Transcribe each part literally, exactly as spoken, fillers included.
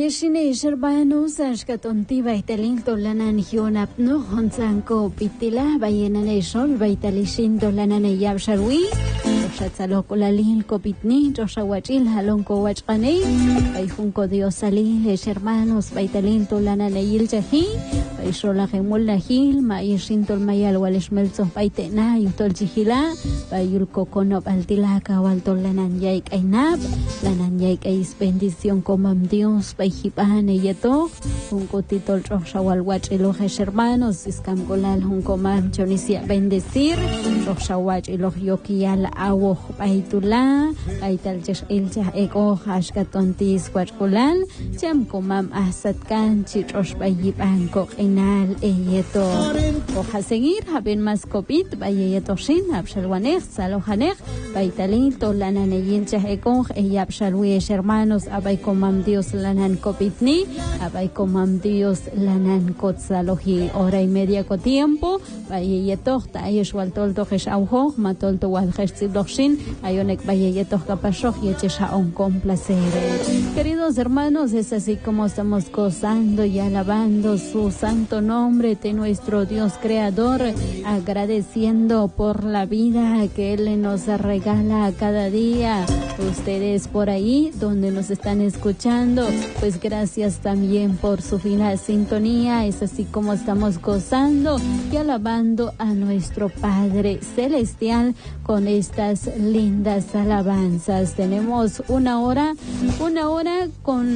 Yeshine hermanos ashkatonti baitalin tolanan hionap no honzanko pitila bayenane sol baitalishin tolanan yabsharwi Shatzalo kolalil kopitni joshawachil halonko wachqani bayjunko diosali hermanos baitalin tolanan yiljahi bayshola gemul lahil maishin tolmayal walishmelzo baitena yutol jihila bayulko konop altilaka wal tolanan yaik ainab lanan yaik ais bendición comam Dios bayjipane yeto junko titol joshawal wachilo hermanos iskam kolal junko mam chonisia bendecir joshawach ilo yokial awo Baitula, Baital Jesh Ilja Ego Hashkatontis Quachkulan, Jam Komam Asatkan, Chitrosh Bayibanko Inal Eyeto. Hoja seguir, Haben Mascopit, Bayetoshin, Abshalwanech, Salohanech, Baitalin, Tolanan Eyinja Ego, Eyabshalwish hermanos, Abaikomam Dios Lanan Copitni, Abaikomam Dios Lanan Kotzalohi, hora y media co tiempo, Bayetok, Tayeshwal Tolto Hesh Auho, Matolto Walhesh Shin ayonek bayeyetos kapashoj yechesha on complacer. Queridos hermanos, es así como estamos gozando y alabando su santo nombre de nuestro Dios creador, agradeciendo por la vida que Él nos regala cada día. Ustedes por ahí donde nos están escuchando, pues gracias también por su fina sintonía. Es así como estamos gozando y alabando a nuestro Padre Celestial con estas lindas alabanzas. Tenemos una hora, una hora con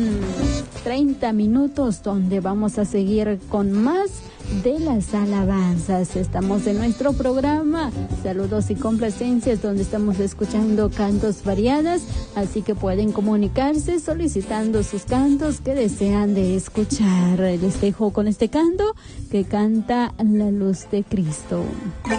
treinta minutos donde vamos a seguir con más de las alabanzas. Estamos en nuestro programa Saludos y Complacencias, donde estamos escuchando cantos variadas, así que pueden comunicarse solicitando sus cantos que desean de escuchar. Les dejo con este canto que canta La Luz de Cristo.